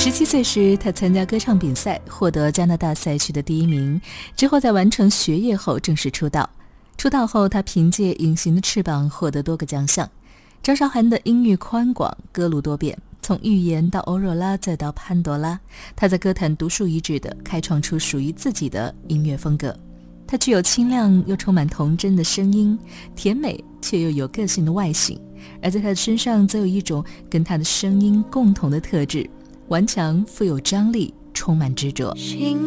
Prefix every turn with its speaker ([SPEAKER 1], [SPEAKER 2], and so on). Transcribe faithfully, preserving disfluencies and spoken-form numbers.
[SPEAKER 1] 十七岁时，他参加歌唱比赛，获得加拿大赛区的第一名。之后在完成学业后正式出道。出道后，他凭借《隐形的翅膀》获得多个奖项。张韶涵的音域宽广，歌路多变，从预言到欧若拉再到潘多拉，他在歌坛独树一帜地开创出属于自己的音乐风格。他具有清亮又充满童真的声音，甜美却又有个性的外形，而在他的身上则有一种跟他的声音共同的特质，顽强富有张力，充满执着。